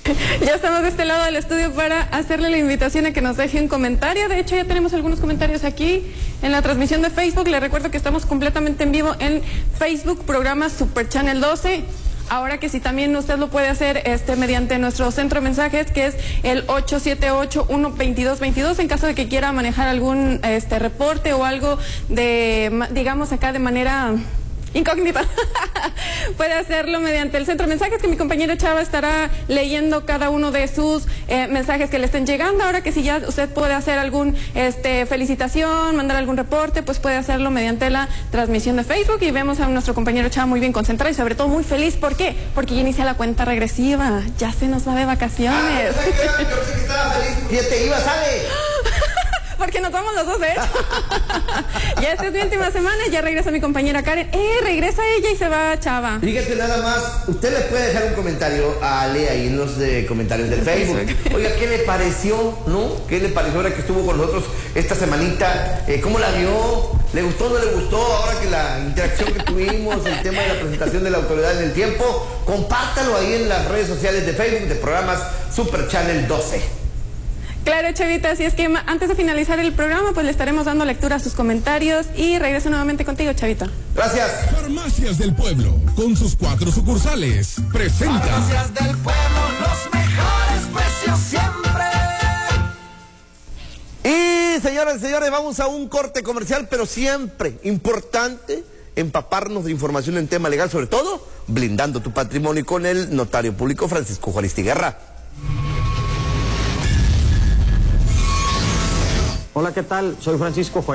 Ya estamos de este lado del estudio para hacerle la invitación a que nos deje un comentario. De hecho, ya tenemos algunos comentarios aquí en la transmisión de Facebook. Les recuerdo que estamos completamente en vivo en Facebook, programa Super Channel 12. Ahora que si también usted lo puede hacer mediante nuestro centro de mensajes, que es el 878-122-22, en caso de que quiera manejar algún reporte o algo de, digamos acá de manera incógnita. Puede hacerlo mediante el centro de mensajes, que mi compañera Chava estará leyendo cada uno de sus mensajes que le estén llegando. Ahora que si ya usted puede hacer algún felicitación, mandar algún reporte, pues puede hacerlo mediante la transmisión de Facebook, y vemos a nuestro compañero Chava muy bien concentrado y sobre todo muy feliz. ¿Por qué? Porque ya inicia la cuenta regresiva, ya se nos va de vacaciones. Yo pensé que estaba feliz, ya te iba, sale. Porque nos vamos los dos, ¿eh? Ya esta es mi última semana, ya regresa mi compañera Karen. Regresa ella y se va Chava. Fíjate nada más, usted le puede dejar un comentario a Ale ahí en los comentarios del Facebook. Oiga, ¿qué le pareció, no? ¿Qué le pareció ahora que estuvo con nosotros esta semanita? ¿Cómo la vio? ¿Le gustó o no le gustó? Ahora que la interacción que tuvimos, el tema de la presentación de la autoridad en el tiempo, compártalo ahí en las redes sociales de Facebook de programas Super Channel 12. Claro, Chavita, así es que antes de finalizar el programa, pues le estaremos dando lectura a sus comentarios y regreso nuevamente contigo, Chavita. Gracias. Farmacias del Pueblo, con sus 4 sucursales, presenta. Farmacias del Pueblo, los mejores precios siempre. Y señoras y señores, vamos a un corte comercial, pero siempre importante empaparnos de información en tema legal, sobre todo blindando tu patrimonio, con el notario público Francisco Juaristi Guerra. Hola, ¿qué tal? Soy Francisco Juárez.